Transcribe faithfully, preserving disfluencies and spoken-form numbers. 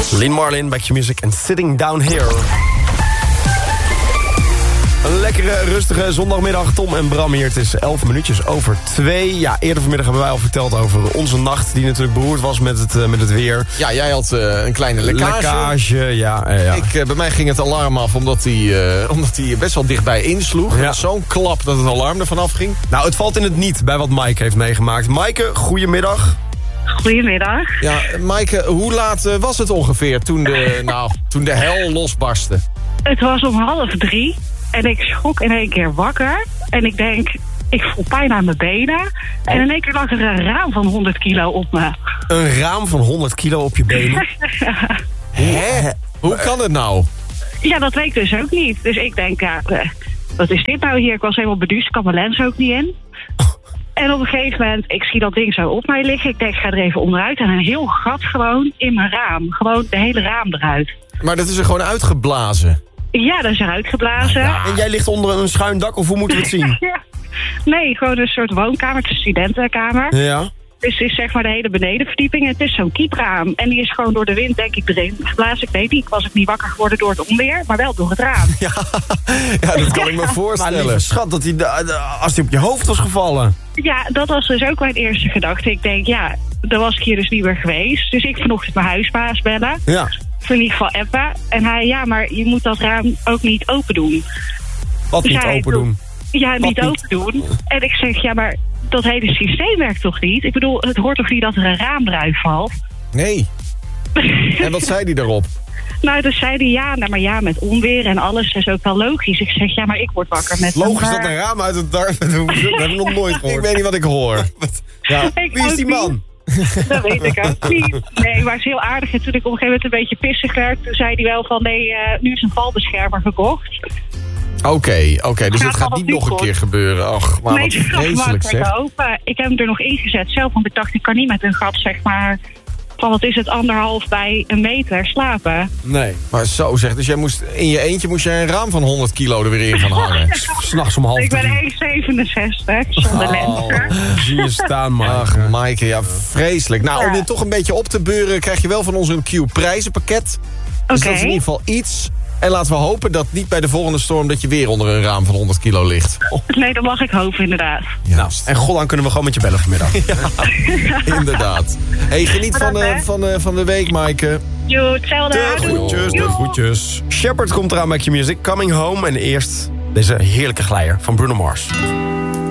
Lynn Marlin, Back to Music en Sitting Down Here. Een lekkere, rustige zondagmiddag. Tom en Bram hier. Het is elf minuutjes over twee. Ja, eerder vanmiddag hebben wij al verteld over onze nacht... die natuurlijk beroerd was met het, uh, met het weer. Ja, jij had uh, een kleine lekkage. Lekkage, ja. Uh, ja. Ik, uh, bij mij ging het alarm af omdat hij uh, omdat hij best wel dichtbij insloeg. Ja. Ja. Zo'n klap dat het alarm ervan afging. Nou, het valt in het niet bij wat Maaike heeft meegemaakt. Maaike, goedemiddag. Goedemiddag. Ja, Maaike, hoe laat uh, was het ongeveer toen de, nou, toen de hel losbarstte? Het was om half drie en ik schrok in één keer wakker. En ik denk, ik voel pijn aan mijn benen. En in één keer lag er een raam van honderd kilo op me. Een raam van honderd kilo op je benen? Hè? Hoe kan het nou? Ja, dat weet ik dus ook niet. Dus ik denk, ja, uh, wat is dit nou hier? Ik was helemaal beduusd, ik kan mijn lens ook niet in. En op een gegeven moment, ik zie dat ding zo op mij liggen. Ik denk, ik ga er even onderuit. En een heel gat gewoon in mijn raam. Gewoon de hele raam eruit. Maar dat is er gewoon uitgeblazen. Ja, dat is eruit geblazen. Ja, en jij ligt onder een schuin dak, of hoe moeten we het zien? Ja. Nee, gewoon een soort woonkamer. Het is een studentenkamer. Ja. Dus het is zeg maar de hele benedenverdieping. En het is zo'n kiepraam. En die is gewoon door de wind, denk ik, erin geblazen. Ik weet niet, ik was ook niet wakker geworden door het onweer. Maar wel door het raam. Ja, ja dat kan ik me Maar voorstellen. lieve schat, dat hij, als hij op je hoofd was gevallen. Ja, dat was dus ook mijn eerste gedachte. Ik denk, ja, dan was ik hier dus niet meer geweest. Dus ik vanochtend mijn huisbaas bellen. Ja. Of in ieder geval appen. En hij, ja, maar je moet dat raam ook niet open doen. Wat Dus niet hij open doet- doen? Ja, Wat niet niet? open doen. En ik zeg, ja, maar dat hele systeem werkt toch niet? Ik bedoel, het hoort toch niet dat er een raam eruit valt? Nee. En wat zei hij daarop? Nou, dus zei hij, ja, nou, maar ja, met onweer en alles is ook wel logisch. Ik zeg, ja, maar ik word wakker met... Logisch een, dat een raam uit het dak... Dat hebben we nog nooit Ik gehoord. weet niet wat ik hoor. Ja. Ik Wie is ook die niet. man? Dat weet ik ook niet. Nee, maar het is heel aardig. En toen ik op een gegeven moment een beetje pissig werd... toen zei hij wel van, nee, uh, nu is een valbeschermer gekocht. Oké, okay, oké. Okay, dus Gaat het gaat alles niet niet nog een goed. keer gebeuren. Ach, maar nee, wat dat vreselijk maakt zeg. me open. Ik heb hem er nog ingezet zelf, want ik dacht, ik kan niet met een gat, zeg maar... van wat is het, anderhalf bij een meter slapen. Nee. Maar zo zeg, dus jij moest, in je eentje moest jij een raam van honderd kilo er weer in gaan hangen. S'nachts om half Ik ben drie. één komma zevenenzestig, zonder lenzen. Oh, zie je staan, maar. Ach, Maaike, ja, vreselijk. Nou, om Ja. dit toch een beetje op te beuren... krijg je wel van ons een Q-prijzenpakket. Dus Oké. dat is in ieder geval iets. En laten we hopen dat niet bij de volgende storm... dat je weer onder een raam van honderd kilo ligt. Nee, dat mag ik hopen, inderdaad. Nou, en goddank kunnen we gewoon met je bellen vanmiddag. Inderdaad. Hey, geniet van, Bedankt, de, hè. van, de, van de week, Maaike. Jo, hetzelfde. De Doei. groetjes, de Joe. groetjes. Shepard komt eraan met je music. Coming Home. En eerst deze heerlijke glijer van Bruno Mars.